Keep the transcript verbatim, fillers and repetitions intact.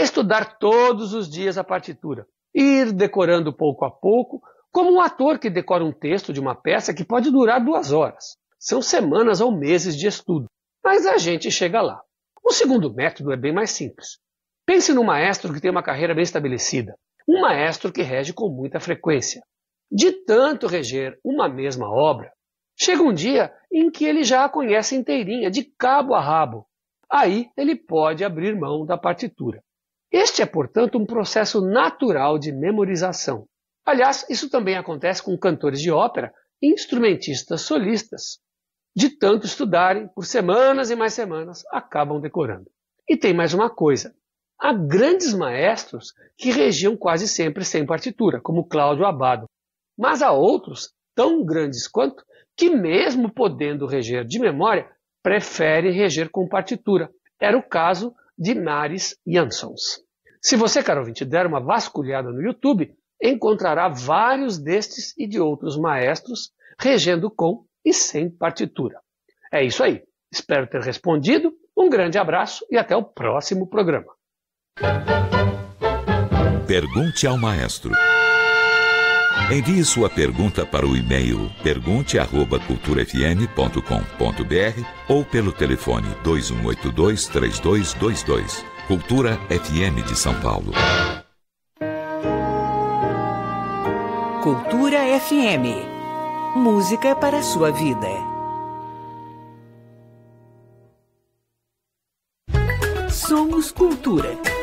É estudar todos os dias a partitura, ir decorando pouco a pouco, como um ator que decora um texto de uma peça que pode durar duas horas. São semanas ou meses de estudo, mas a gente chega lá. O segundo método é bem mais simples. Pense num maestro que tem uma carreira bem estabelecida, um maestro que rege com muita frequência. De tanto reger uma mesma obra, chega um dia em que ele já a conhece inteirinha, de cabo a rabo. Aí ele pode abrir mão da partitura. Este é, portanto, um processo natural de memorização. Aliás, isso também acontece com cantores de ópera e instrumentistas solistas. De tanto estudarem, por semanas e mais semanas, acabam decorando. E tem mais uma coisa. Há grandes maestros que regiam quase sempre sem partitura, como Cláudio Abbado. Mas há outros, tão grandes quanto, que mesmo podendo reger de memória, preferem reger com partitura. Era o caso de Maris Jansons. Se você, caro ouvinte, der uma vasculhada no YouTube, encontrará vários destes e de outros maestros regendo com e sem partitura. É isso aí. Espero ter respondido. Um grande abraço e até o próximo programa. Pergunte ao maestro. Envie sua pergunta para o e-mail pergunte arroba cultura f m ponto com ponto b r ou pelo telefone dois um oito dois, três dois dois dois. Cultura F M de São Paulo. Cultura F M. Música para a sua vida. Somos Cultura.